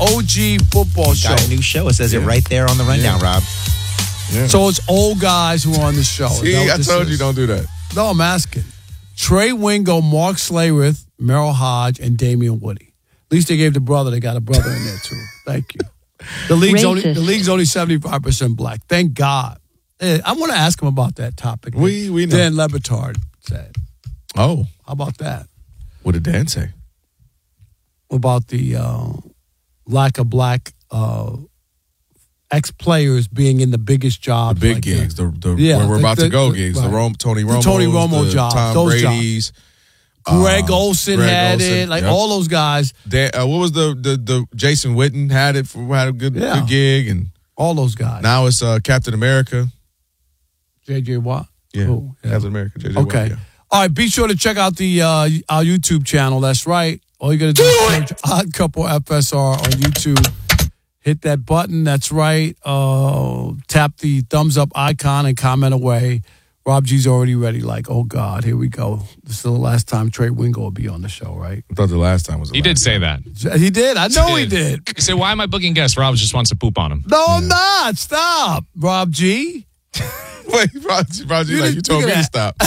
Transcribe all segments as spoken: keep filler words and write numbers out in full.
O G football show. Got a new show. It says yeah. it right there on the rundown, yeah. Rob. Yeah. So it's old guys who are on the show. See, I told is? you don't do that. No, I'm asking. Trey Wingo, Mark Slayworth, Merrill Hodge, and Damian Woody. At least they gave the brother. They got a brother in there, too. Thank you. The league's only the league's only seventy-five percent black. Thank God. Hey, I want to ask him about that topic. We we know. Dan Le Batard said. Oh. How about that? What did Dan say? About the uh, lack of black uh, ex-players being in the biggest jobs. The big like gigs. that. The, the yeah, Where we're the, about the, to go the, gigs. Right. The Rome, Tony Romo. The Tony Romo the jobs. Tom those Brady's. Jobs. Greg Uh, Olsen Greg had Olsen, it. Like yep. all those guys. Dan, uh, what was the, the the Jason Witten had it for had a good, yeah. good gig, and all those guys. Now it's uh, Captain America. J J Watt. Yeah. Cool. yeah, Captain America. J J okay. Watt, yeah. All right. Be sure to check out the uh, our YouTube channel. That's right. All you got to do is search Odd Couple F S R on YouTube. Hit that button. That's right. Uh, tap the thumbs up icon and comment away. Rob G's already ready. Like, oh, God, here we go. This is the last time Trey Wingo will be on the show, right? I thought the last time was the He last did say time. that. He did? I know he did. He said, why am I booking guests? Rob just wants to poop on him. No, yeah. I'm not. Stop, Rob G. Wait, Rob G, Rob G you, like, you told me to stop.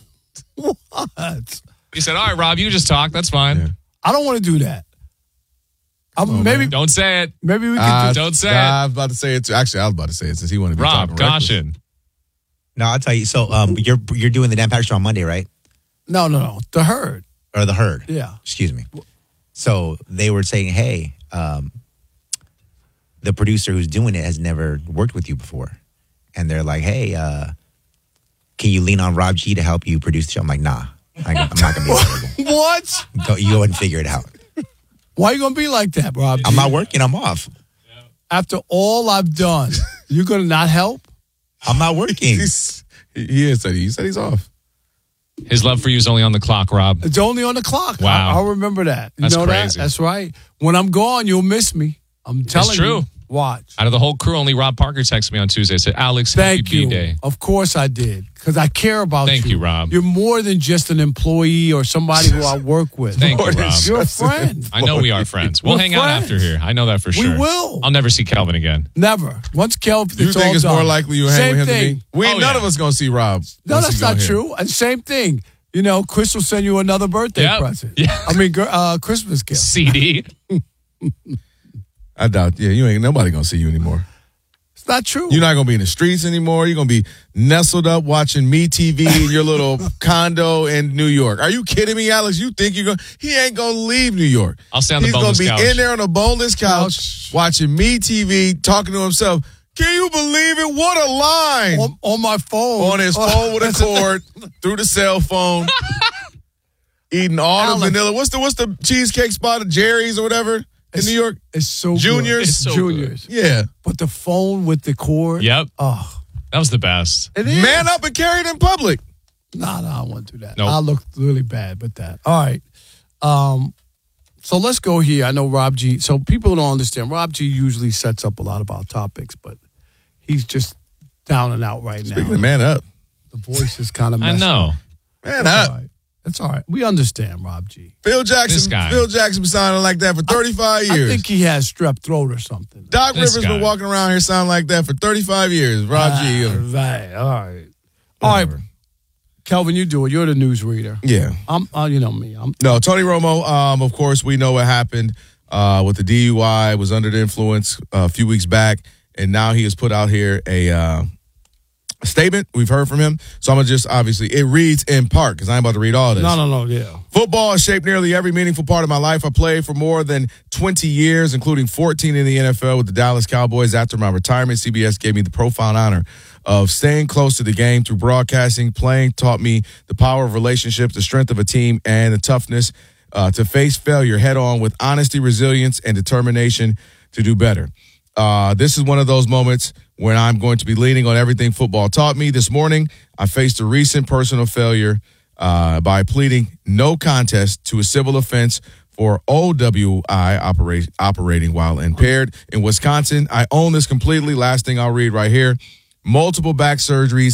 What? He said, all right, Rob, you can just talk. That's fine. Yeah. I don't want to do that. I'm, oh, maybe man. Don't say it. Maybe we can uh, do Don't say uh, it. I was about to say it too. Actually, I was about to say it since he wanted to be Rob, talking caution. No, I'll tell you. So um, you're you're doing the Dan Patrick Show on Monday, right? No, no, no. The Herd. Or the Herd. Yeah. Excuse me. So they were saying, hey, um, the producer who's doing it has never worked with you before. And they're like, hey, uh, can you lean on Rob G to help you produce the show? I'm like, nah. I'm not going to be available. What? Go, you go ahead and figure it out. Why are you going to be like that, Rob G? I'm not working. I'm off. After all I've done, you're going to not help? I'm not working. He's, he is said he said he's off. His love for you is only on the clock, Rob. It's only on the clock. Wow. I, I'll remember that. You That's know crazy. That? That's right. When I'm gone, you'll miss me. I'm telling It's true. you. Watch. Out of the whole crew, only Rob Parker texted me on Tuesday. Said, Alex, Thank happy you. B-Day. Of course I did. Because I care about Thank you. you, Rob. You're more than just an employee or somebody who I work with. Thank you, Rob. You're a friend. I know we are friends. We'll We're hang out friends. after here. I know that for sure. We will. I'll never see Kelvin again. Never. Once Kelvin, You it's think all it's done. more likely you hang Same with him thing. than me? We ain't Oh, none yeah. of us gonna see Rob. No, once that's he go not here. true. And same thing. You know, Chris will send you another birthday Yep. present. Yeah. I mean, gr- uh, Christmas gift. C D. I doubt. Yeah, you ain't nobody gonna see you anymore. It's not true. You're not gonna be in the streets anymore. You're gonna be nestled up watching Me T V in your little condo in New York. Are you kidding me, Alex? You think you're gonna? He ain't gonna leave New York. I'll stay on the He's boneless gonna be couch. in there on a boneless couch, Couch. watching Me T V, talking to himself. Can you believe it? What a line on, on my phone. on his phone with a cord through the cell phone, eating all Alex. the vanilla. What's the what's the cheesecake spot at Jerry's or whatever in It's- New York? It's so Juniors? good. It's so Juniors. Yeah, But the phone with the cord. Yep. Oh, That was the best. it is. man up and carry it in public. No, no, I won't do that. Nope. I look really bad with that. All right. Um, so let's go here. I know Rob G. So people don't understand. Rob G usually sets up a lot of our topics, but he's just down and out right Speaking now. of man up, The voice is kind of I messed know. man That's up. all right. That's all right. We understand, Rob G. Phil This Jackson, guy. Phil Jackson been sounding like that for thirty-five I years. think he has strep throat or something. Doc This Rivers guy. been walking around here sounding like that for thirty-five years. Rob G. Ah, uh, right. All right. All right. Kelvin, you do it. You're the news reader. Yeah. I'm. Uh, you know me. I'm. No, Tony Romo, um, of course, we know what happened uh, with the D U I, was under the influence uh, a few weeks back, and now he has put out here a, uh, a statement. We've heard from him. So I'm going to just, obviously, it reads in part, because I'm about to read all this. No, no, no. Yeah. Football has shaped nearly every meaningful part of my life. I played for more than twenty years, including fourteen in the N F L with the Dallas Cowboys. After my retirement, C B S gave me the profound honor of staying close to the game through broadcasting. Playing taught me the power of relationships, the strength of a team, and the toughness uh, to face failure head on with honesty, resilience, and determination to do better. Uh, this is one of those moments when I'm going to be leaning on everything football taught me. This morning, I faced a recent personal failure uh, by pleading no contest to a civil offense for O W I operate, operating while impaired in Wisconsin. I own this completely. Last thing I'll read right here. Multiple back surgeries,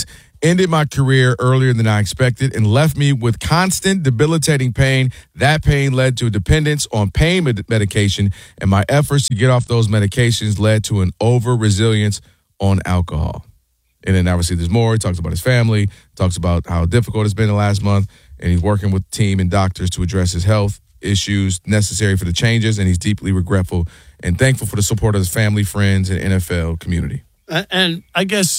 ended my career earlier than I expected and left me with constant debilitating pain. That pain led to a dependence on pain med- medication, and my efforts to get off those medications led to an over-resilience on alcohol. And then obviously there's more. He talks about his family, talks about how difficult it's been the last month, and he's working with the team and doctors to address his health issues necessary for the changes, and he's deeply regretful and thankful for the support of his family, friends, and N F L community. And, and I guess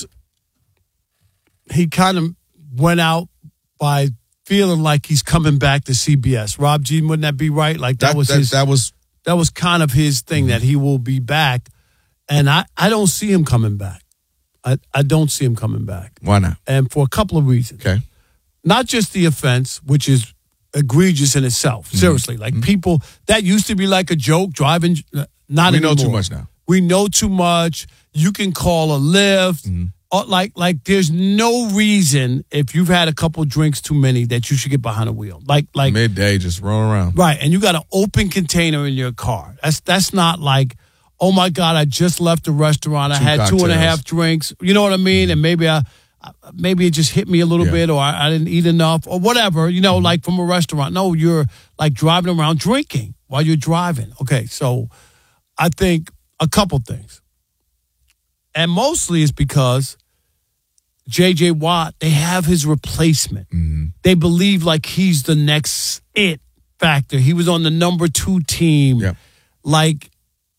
he kind of went out by feeling like he's coming back to C B S. Rob G, wouldn't that be right? Like that, that was that, his. That was that was kind of his thing, mm-hmm. that he will be back, and I, I don't see him coming back. I, I don't see him coming back. Why not? And for a couple of reasons. Okay. Not just the offense, which is egregious in itself. Mm-hmm. Seriously, like mm-hmm. people that used to be like a joke driving. Not we anymore. know too much now. We know too much. You can call a Lyft. Mm-hmm. Or like, like, there's no reason if you've had a couple drinks too many that you should get behind a wheel. Like, like midday, just rolling around. Right, and you got an open container in your car. That's that's not like, oh my God, I just left the restaurant. I two had cocktails. two and a half drinks. You know what I mean? Mm-hmm. And maybe I, maybe it just hit me a little yeah. bit, or I, I didn't eat enough, or whatever. You know, mm-hmm. like from a restaurant. No, you're like driving around drinking while you're driving. Okay, so I think a couple things. And mostly it's because J J. Watt, they have his replacement. Mm-hmm. They believe like he's the next it factor. He was on the number two team. Yep. Like,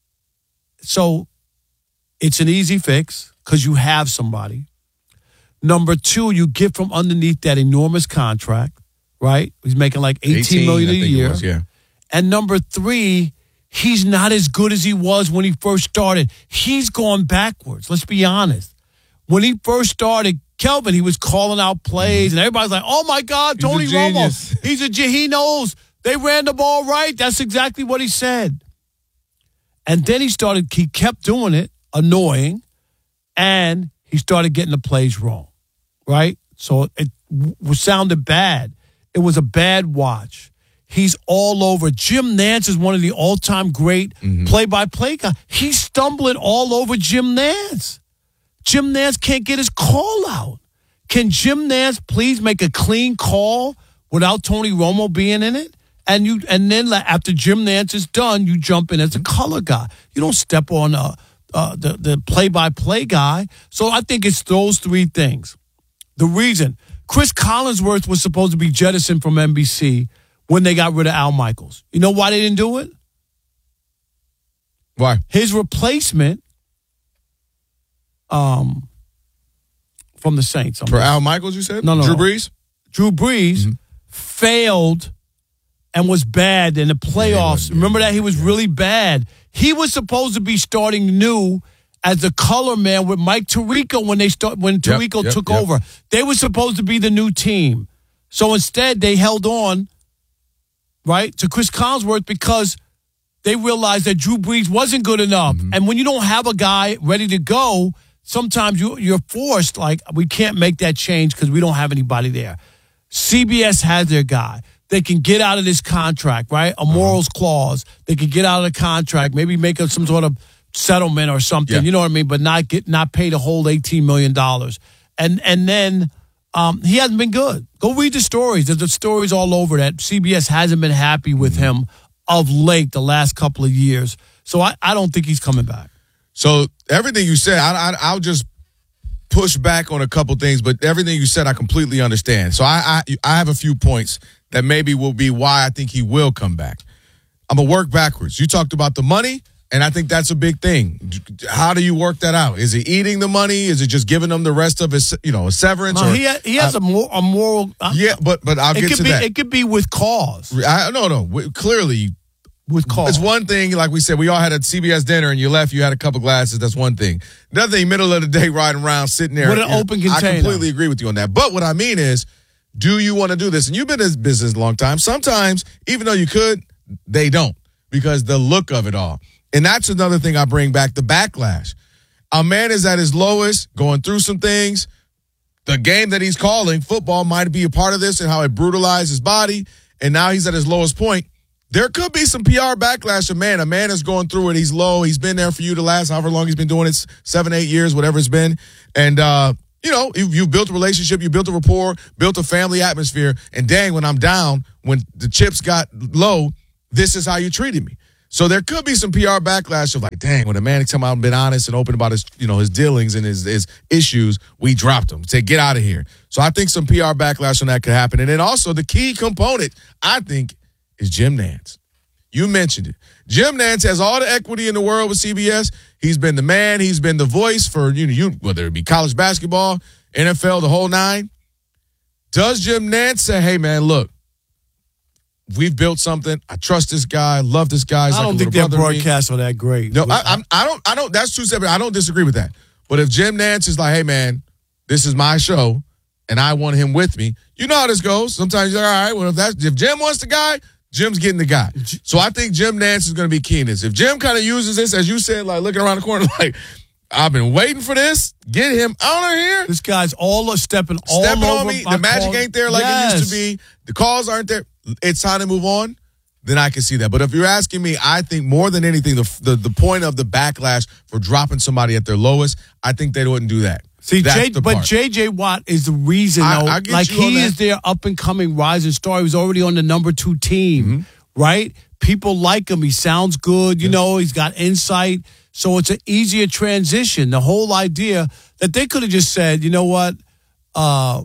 so it's an easy fix because you have somebody. Number two, you get from underneath that enormous contract, right? He's making like eighteen million dollars a year. Was, yeah. And number three, he's not as good as he was when he first started. He's gone backwards. Let's be honest. When he first started, Kelvin, he was calling out plays, and everybody's like, oh, my God, Tony He's a Romo. He's a G. He knows. They ran the ball right. That's exactly what he said. And then he started, he kept doing it, annoying, and he started getting the plays wrong, right? So it w- sounded bad. It was a bad watch. He's all over. Jim Nantz is one of the all-time great mm-hmm. play-by-play guys. He's stumbling all over Jim Nantz. Jim Nantz can't get his call out. Can Jim Nantz please make a clean call without Tony Romo being in it? And you, and then after Jim Nantz is done, you jump in as a color guy. You don't step on uh, uh, the, the play-by-play guy. So I think it's those three things. The reason, Chris Collinsworth was supposed to be jettisoned from N B C when they got rid of Al Michaels. You know why they didn't do it? Why? His replacement um, from the Saints. For Al Michaels, you said? No, no. Drew no. Brees? Drew Brees mm-hmm. failed and was bad in the playoffs. Yeah, Remember that? He was really bad. He was supposed to be starting new as the color man with Mike Tirico when they start when Tirico yep, yep, took yep. over. They were supposed to be the new team. So instead, they held on, right, to Chris Collinsworth because they realized that Drew Brees wasn't good enough. Mm-hmm. And when you don't have a guy ready to go, sometimes you, you're forced, like, we can't make that change because we don't have anybody there. C B S has their guy. They can get out of this contract, right? A morals uh-huh. clause. They can get out of the contract, maybe make a, some sort of settlement or something, yeah. you know what I mean? But not get not pay the whole eighteen million dollars. And and then um, he hasn't been good. Go read the stories. There's the stories all over that C B S hasn't been happy with mm-hmm. him of late the last couple of years. So I, I don't think he's coming back. So everything you said, I, I, I'll just push back on a couple things, but everything you said, I completely understand. So I, I, I have a few points that maybe will be why I think he will come back. I'm going to work backwards. You talked about the money, and I think that's a big thing. How do you work that out? Is it eating the money? Is it just giving them the rest of his, you know, a severance? No, or, he, ha- he has uh, a, more, a moral. Uh, yeah, but but I'll it get could to be, that. It could be with cause. I, no, no. Clearly, with cause. It's one thing, like we said, we all had a C B S dinner and you left, you had a couple glasses. That's one thing. Another thing, middle of the day, riding around, sitting there. With an open container. I completely agree with you on that. But what I mean is, do you want to do this? And you've been in this business a long time. Sometimes, even though you could, they don't because the look of it all. And that's another thing I bring back, the backlash. A man is at his lowest, going through some things. The game that he's calling, football, might be a part of this and how it brutalized his body. And now he's at his lowest point. There could be some P R backlash of, man, a man is going through it. He's low. He's been there for you the last however long he's been doing it, seven, eight years, whatever it's been. And uh, you know, you, you built a relationship, you built a rapport, built a family atmosphere, and dang, when I'm down, when the chips got low, this is how you treated me. So there could be some P R backlash of like, dang, when a man come out and been honest and open about his, you know, his dealings and his, his issues, we dropped him. Say, get out of here. So I think some P R backlash on that could happen. And then also the key component, I think, is Jim Nantz. You mentioned it. Jim Nantz has all the equity in the world with C B S. He's been the man. He's been the voice for, you know, you, whether it be college basketball, N F L, the whole nine. Does Jim Nantz say, hey, man, look, we've built something. I trust this guy. Love this guy. He's I like don't a think little their brother to me. broadcasts are that great. No, I, I'm, I don't. I don't. That's two separate. I don't disagree with that. But if Jim Nantz is like, hey, man, this is my show, and I want him with me, you know how this goes. Sometimes you're like, all right, well, if that's if Jim wants the guy, Jim's getting the guy. So I think Jim Nantz is going to be key in this. If Jim kind of uses this, as you said, like looking around the corner, like, I've been waiting for this. Get him out of here. This guy's all stepping all Stepping over on me. my The magic call. ain't there like Yes. it used to be. The calls aren't there. It's time to move on. Then I can see that. But if you're asking me, I think more than anything, the the, the point of the backlash for dropping somebody at their lowest, I think they wouldn't do that. See, That's J, the but part. J J. Watt is the reason, I- though. I get like you on he that. is their up and coming rising star. He was already on the number two team, Mm-hmm. right? People like him. He sounds good. You know, he's got insight. So it's an easier transition. The whole idea that they could have just said, you know what, uh,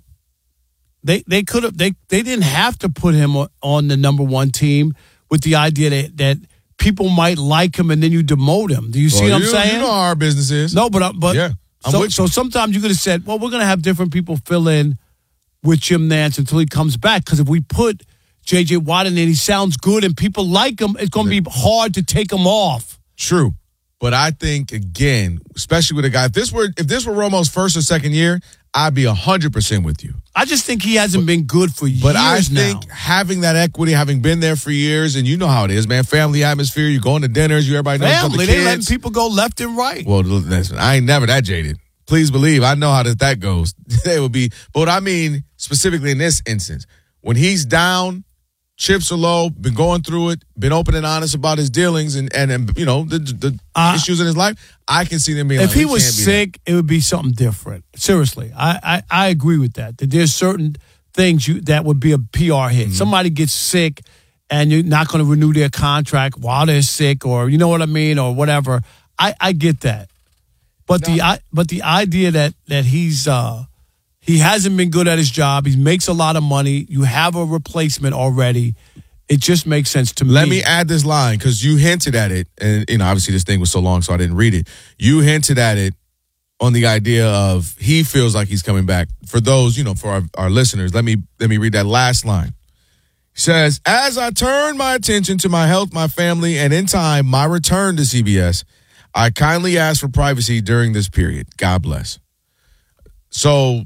they they could have they they didn't have to put him on, on the number one team with the idea that that people might like him and then you demote him. Do you see Well, what I'm you, saying? You know how our business is. No, but uh, but Yeah, I'm so, with you. so sometimes you could have said, well, we're going to have different people fill in with Jim Nantz until he comes back. Because if we put J J. Watt in and he sounds good and people like him, it's going to be hard to take him off. True. But I think, again, especially with a guy, if this were if this were Romo's first or second year, I'd be one hundred percent with you. I just think he hasn't been good for But years I think now. having that equity, having been there for years, and you know how it is, man, family atmosphere, you're going to dinners, you everybody knows about Family, the they letting kids. people go left and right. Well, listen, I ain't never that jaded. Please believe, I know how that, that goes. They would be, but what I mean specifically in this instance, when he's down, chips are low, been going through it, been open and honest about his dealings and, and, and you know, the, the Uh, issues in his life, I can see them being If like, he we was can't be sick, it would be something different. Seriously, I, I, I agree with that. That there's certain things you that would be a P R hit. Mm-hmm. Somebody gets sick and you're not going to renew their contract while they're sick, or you know what I mean, or whatever. I, I get that, but the I, but the idea that that he's uh, he hasn't been good at his job. He makes a lot of money. You have a replacement already. It just makes sense to me. Let me add this line because you hinted at it, and you know, obviously this thing was so long, so I didn't read it. You hinted at it on the idea of he feels like he's coming back. For those, you know, for our, our listeners, let me let me read that last line. He says, "As I turn my attention to my health, my family, and in time my return to C B S, I kindly ask for privacy during this period. God bless." So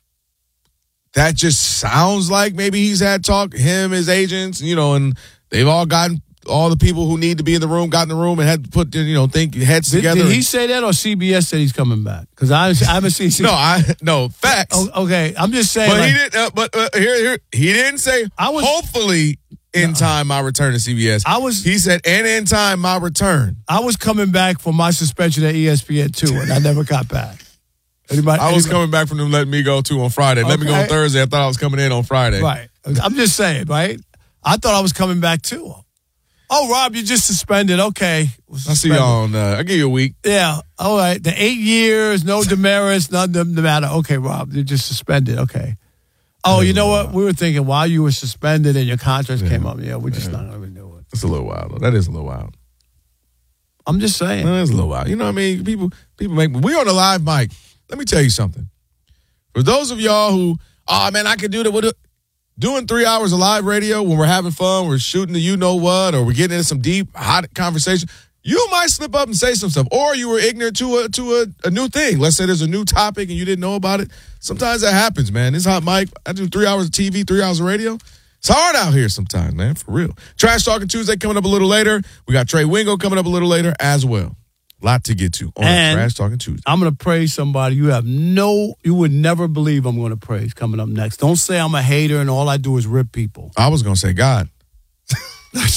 that just sounds like maybe he's had talk, him, his agents, you know, and they've all gotten all the people who need to be in the room, got in the room and had to put, you know, think heads Did, together. did he say that, or C B S said he's coming back? Because I, I haven't seen. no, I no facts. Oh, okay, I'm just saying. but like, he didn't. Uh, but uh, here, here, he didn't say. I was- hopefully in time my return to C B S. I was- He said, and in time my return. I was coming back from my suspension at E S P N too, and I never got back. Anybody? I was anybody- coming back from them letting me go too on Friday. Let me go on Okay. Thursday. I thought I was coming in on Friday. Right. I'm just saying, right? I thought I was coming back too. Oh, Rob, you just suspended. Okay. I see y'all on. Uh, I give you a week. Yeah. All right. The eight years, no demerits, none of the matter. Okay, Rob, you're just suspended. Okay. Oh, you know what? We were thinking while you were suspended and your contract came up. Yeah, we're just not going to renew it. It's a little wild. Though. That is a little wild. I'm just saying. Well, that's a little wild. You know what I mean? People people make we on the live mic. Let me tell you something. For those of y'all who, oh man, I could do that with it. Doing three hours of live radio when we're having fun, we're shooting the you know what, or we're getting into some deep, hot conversation. You might slip up and say some stuff, or you were ignorant to a to a, a new thing. Let's say there's a new topic and you didn't know about it. Sometimes that happens, man. This hot mic. I do three hours of T V, three hours of radio. It's hard out here sometimes, man, for real. Trash Talking Tuesday coming up a little later. We got Trey Wingo coming up a little later as well. Lot to get to on And Trash Talking Tuesday. I'm going to praise somebody you have no, you would never believe I'm going to praise coming up next. Don't say I'm a hater and all I do is rip people. I was gonna say God.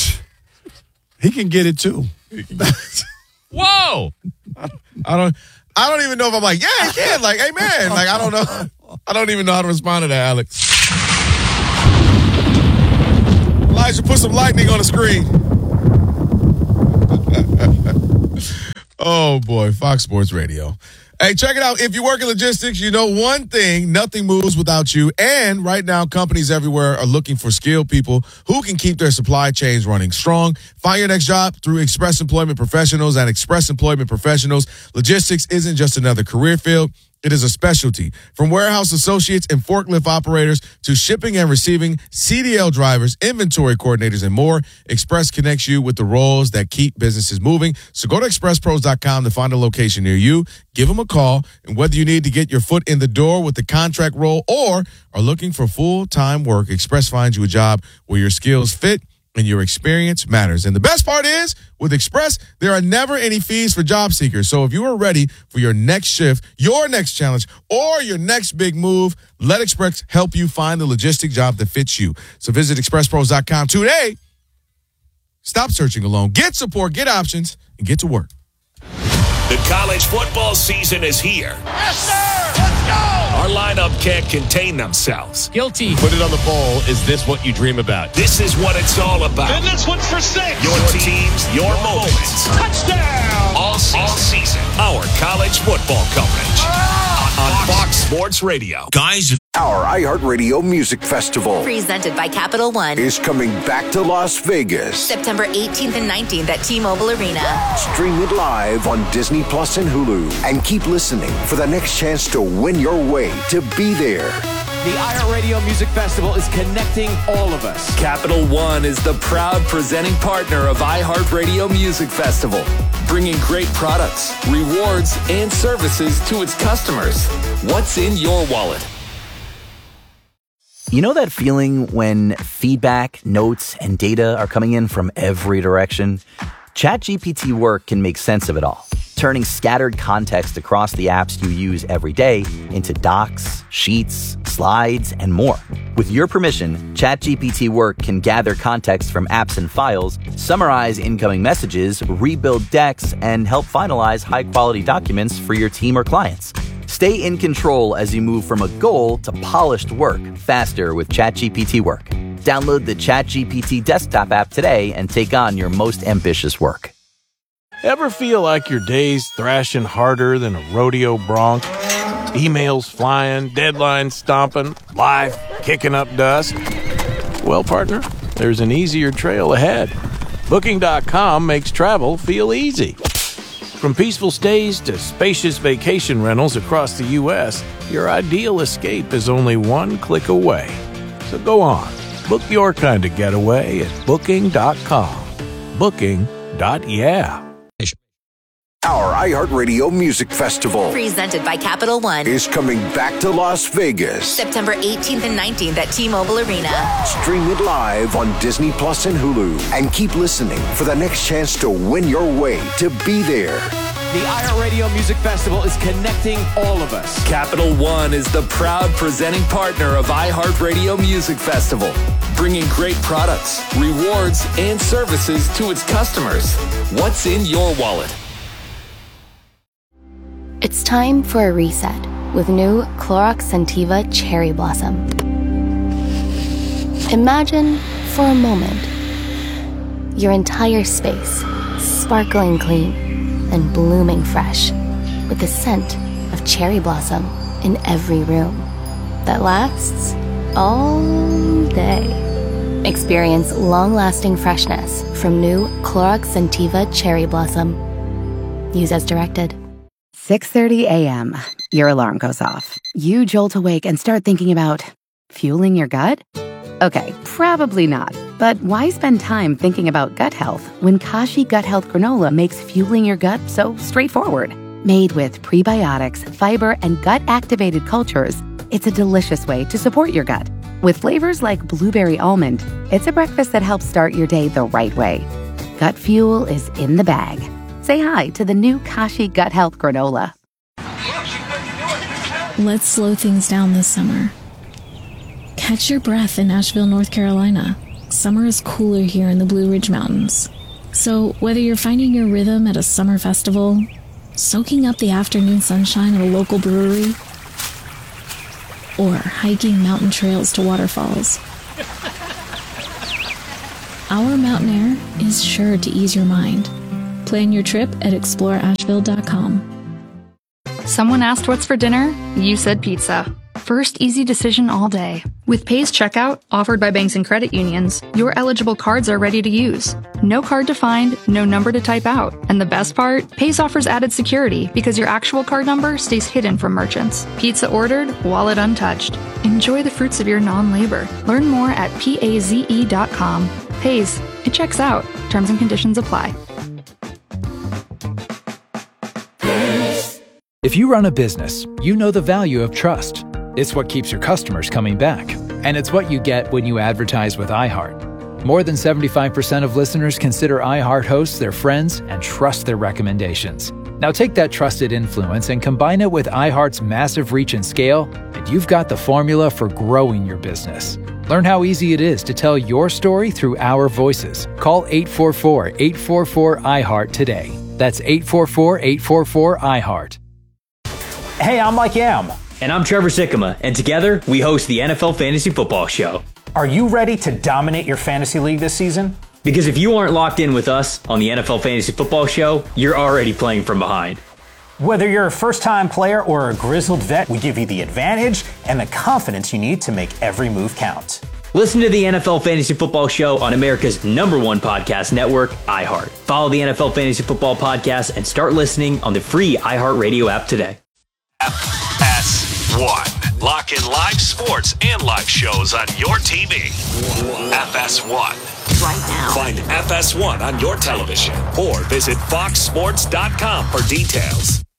He can get it too. Whoa! I don't. I don't even know if I'm like, yeah, he can. Like, hey, man. Like, I don't know. I don't even know how to respond to that, Alex. Elijah, put some lightning on the screen. Oh, boy. Fox Sports Radio. Hey, check it out. If you work in logistics, you know one thing, nothing moves without you. And right now, companies everywhere are looking for skilled people who can keep their supply chains running strong. Find your next job through Express Employment Professionals. At Express Employment Professionals, logistics isn't just another career field. It is a specialty. From warehouse associates and forklift operators to shipping and receiving, C D L drivers, inventory coordinators, and more, Express connects you with the roles that keep businesses moving. So go to express pros dot com to find a location near you. Give them a call. And whether you need to get your foot in the door with the contract role or are looking for full-time work, Express finds you a job where your skills fit and your experience matters. And the best part is, with Express, there are never any fees for job seekers. So if you are ready for your next shift, your next challenge, or your next big move, let Express help you find the logistic job that fits you. So visit express pros dot com today. Stop searching alone. Get support, get options, and get to work. The college football season is here. Yes, sir! Let's go! Our lineup can't contain themselves. Guilty. Put it on the bowl. Is this what you dream about? This is what it's all about. And this one's for six. Your teams, your, your moments. Touchdown! All season. All season. Our college football coverage. Ah, on Fox Sports Radio. Guys, our iHeartRadio Music Festival, presented by Capital One, is coming back to Las Vegas. September eighteenth and nineteenth at T-Mobile Arena. Stream it live on Disney Plus and Hulu. And keep listening for the next chance to win your way to be there. The iHeartRadio Music Festival is connecting all of us. Capital One is the proud presenting partner of iHeartRadio Music Festival, bringing great products, rewards, and services to its customers. What's in your wallet? You know that feeling when feedback, notes, and data are coming in from every direction? ChatGPT Work can make sense of it all, turning scattered context across the apps you use every day into docs, sheets, slides, and more. With your permission, ChatGPT Work can gather context from apps and files, summarize incoming messages, rebuild decks, and help finalize high-quality documents for your team or clients. Stay in control as you move from a goal to polished work faster with ChatGPT Work. Download the ChatGPT desktop app today and take on your most ambitious work. Ever feel like your day's thrashing harder than a rodeo bronc? Emails flying, deadlines stomping, life kicking up dust? Well, partner, there's an easier trail ahead. Booking dot com makes travel feel easy. From peaceful stays to spacious vacation rentals across the U S, your ideal escape is only one click away. So go on, book your kind of getaway at booking dot com. Booking. Yeah. Our iHeartRadio Music Festival, presented by Capital One, is coming back to Las Vegas. September eighteenth and nineteenth at T-Mobile Arena. Stream it live on Disney Plus and Hulu. And keep listening for the next chance to win your way to be there. The iHeartRadio Music Festival is connecting all of us. Capital One is the proud presenting partner of iHeartRadio Music Festival, bringing great products, rewards, and services to its customers. What's in your wallet? It's time for a reset with new Clorox Scentiva Cherry Blossom. Imagine, for a moment, your entire space sparkling clean and blooming fresh with the scent of cherry blossom in every room that lasts all day. Experience long-lasting freshness from new Clorox Scentiva Cherry Blossom. Use as directed. six thirty a.m. Your alarm goes off. You jolt awake and start thinking about fueling your gut? Okay, probably not. But why spend time thinking about gut health when Kashi Gut Health Granola makes fueling your gut so straightforward? Made with prebiotics, fiber, and gut-activated cultures, it's a delicious way to support your gut. With flavors like blueberry almond, it's a breakfast that helps start your day the right way. Gut fuel is in the bag. Say hi to the new Kashi Gut Health Granola. Let's slow things down this summer. Catch your breath in Asheville, North Carolina. Summer is cooler here in the Blue Ridge Mountains. So whether you're finding your rhythm at a summer festival soaking up the afternoon sunshine at a local brewery, or hiking mountain trails to waterfalls. Our mountain air is sure to ease your mind. Plan your trip at explore asheville dot com. Someone asked what's for dinner? You said pizza. First easy decision all day. With Pays Checkout, offered by banks and credit unions, your eligible cards are ready to use. No card to find, no number to type out. And the best part? Pays offers added security because your actual card number stays hidden from merchants. Pizza ordered, wallet untouched. Enjoy the fruits of your non-labor. Learn more at paze dot com. Pays. It checks out. Terms and conditions apply. If you run a business, you know the value of trust. It's what keeps your customers coming back. And it's what you get when you advertise with iHeart. More than seventy-five percent of listeners consider iHeart hosts their friends and trust their recommendations. Now take that trusted influence and combine it with iHeart's massive reach and scale, and you've got the formula for growing your business. Learn how easy it is to tell your story through our voices. Call eight four four, eight four four, iHeart today. That's eight four four, eight four four, iHeart. Hey, I'm Mike Yam. And I'm Trevor Sikkema, and together we host the N F L Fantasy Football Show. Are you ready to dominate your fantasy league this season? Because if you aren't locked in with us on the N F L Fantasy Football Show, you're already playing from behind. Whether you're a first-time player or a grizzled vet, we give you the advantage and the confidence you need to make every move count. Listen to the N F L Fantasy Football Show on America's number one podcast network, iHeart. Follow the N F L Fantasy Football Podcast and start listening on the free iHeartRadio app today. F S one. Lock in live sports and live shows on your T V. F S one. Right now. Find F S one on your television or visit fox sports dot com for details.